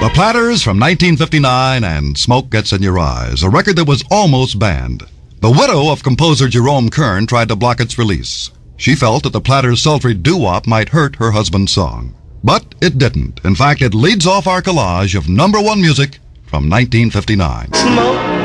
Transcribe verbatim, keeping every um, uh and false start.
The Platters from nineteen fifty-nine and Smoke Gets in Your Eyes, a record that was almost banned. The widow of composer Jerome Kern tried to block its release. She felt that the Platters' sultry doo-wop might hurt her husband's song. But it didn't. In fact, it leads off our collage of number one music from nineteen fifty-nine. Smoke